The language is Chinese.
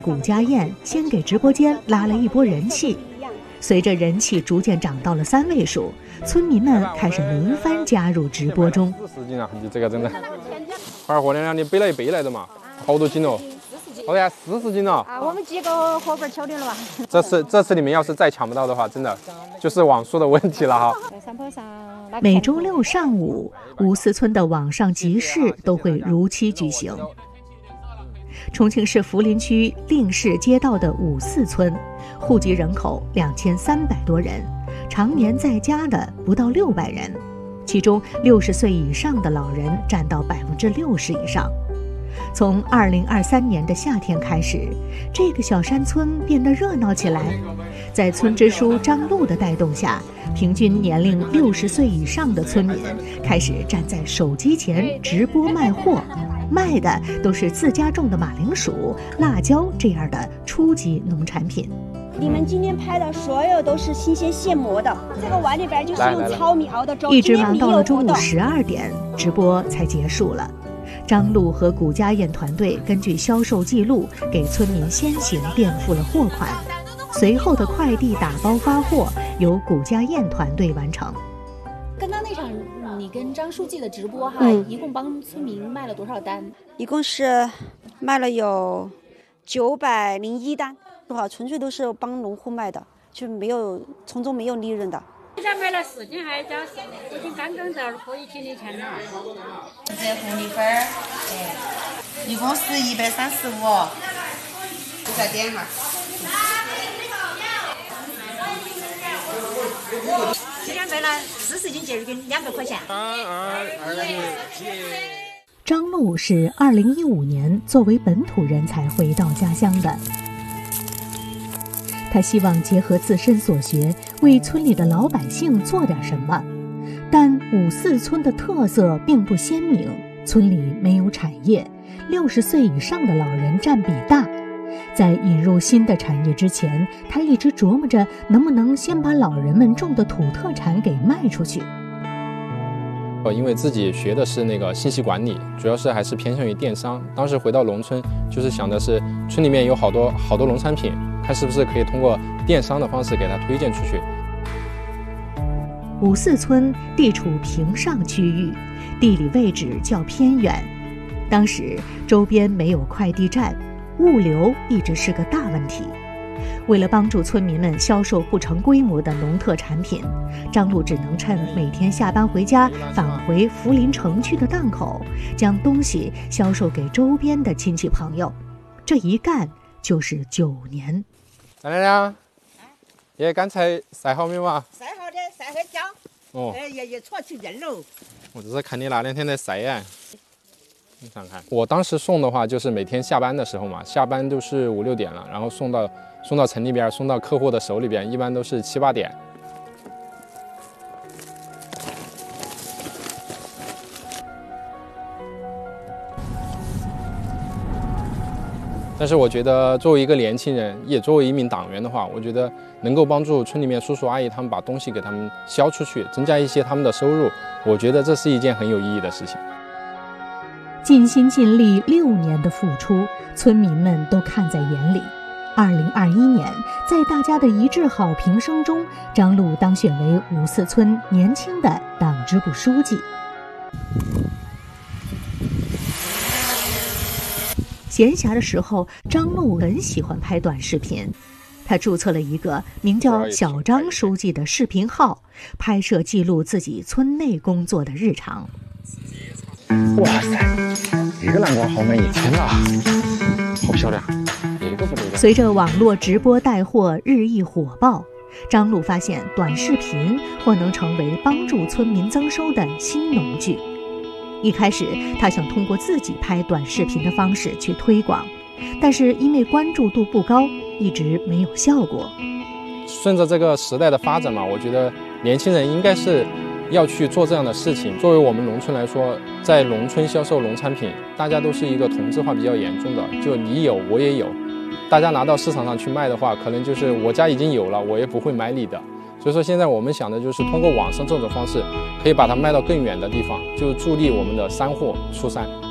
谷家宴先给直播间拉了一波人气，随着人气逐渐涨到了3位数，村民们开始轮番加入直播中。 40斤啊！你这个真的，二货娘，你背了一背来的嘛，好多斤哦！哦呀，40斤了啊！我们几个伙伴敲定了吧？ 这次你们要是再抢不到的话，真的就是网速的问题了哈。 每周6上午，5四村的网上集市都会如期举行。重庆市涪陵区令市街道的5四村，户籍人口2300多人，常年在家的不到600人，其中60岁以上的老人占到60%以上。从2023年的夏天开始，这个小山村变得热闹起来。在村支书张璐的带动下，平均年龄60岁以上的村民开始站在手机前直播卖货，卖的都是自家种的马铃薯、辣椒这样的初级农产品。 你们今天拍的所有都是新鲜现磨的，这个碗里边就是用糙米熬的粥。 一直忙到了中午12点，直播才结束了。张璐和谷家宴团队根据销售记录，给村民先行垫付了货款，随后的快递打包发货由谷家宴团队完成。 刚刚那场你跟张书记的直播哈，一共帮村民卖了多少单？ 一共是卖了有901单，纯粹都是帮农户卖的，就从中没有利润的。 现在买了4斤，还加4斤刚刚到可以请你钱了。 这红米粉儿，一共是135，你再点哈。 今天卖了40斤节斤200块钱。 张璐是2015年作为本土人才回到家乡的。他希望结合自身所学，为村里的老百姓做点什么。但5四村的特色并不鲜明，村里没有产业，60岁以上的老人占比大。在引入新的产业之前，他一直琢磨着能不能先把老人们种的土特产给卖出去。 因为自己学的是那个信息管理，主要是还是偏向于电商。当时回到农村，就是想的是村里面有好多农产品，看是不是可以通过电商的方式给它推荐出去。 5四村地处平上区域，地理位置较偏远，当时周边没有快递站，物流一直是个大问题。为了帮助村民们销售不成规模的农特产品，张璐只能趁每天下班回家返回涪陵城区的档口，将东西销售给周边的亲戚朋友。这一干就是9年。 来娘，爷刚才晒好没有啊？ 晒好的，晒很焦。 哦。 也搓起劲喽。 我只是看你那2天在晒呀。你看看，我当时送的话，就是每天下班的时候嘛，下班都是5、6点了，然后送到城里边，送到客户的手里边，一般都是7、8点。但是我觉得，作为一个年轻人，也作为一名党员的话，我觉得能够帮助村里面叔叔阿姨他们把东西给他们销出去，增加一些他们的收入，我觉得这是一件很有意义的事情。 尽心尽力6年的付出，村民们都看在眼里。2021年，在大家的一致好评声中，张璐当选为5四村年轻的党支部书记。闲暇的时候，张璐很喜欢拍短视频，他注册了一个名叫小张书记的视频号，拍摄记录自己村内工作的日常。 哇塞，这个南瓜好安逸，天哪，好漂亮！这个不得了。 随着网络直播带货日益火爆，张璐发现短视频或能成为帮助村民增收的新农具。一开始，他想通过自己拍短视频的方式去推广，但是因为关注度不高，一直没有效果。 顺着这个时代的发展嘛，我觉得年轻人应该是要去做这样的事情。作为我们农村来说，在农村销售农产品，大家都是一个同质化比较严重的，就你有我也有，大家拿到市场上去卖的话，可能就是我家已经有了，我也不会买你的。所以说现在我们想的就是通过网上这种方式，可以把它卖到更远的地方，就助力我们的山货出山。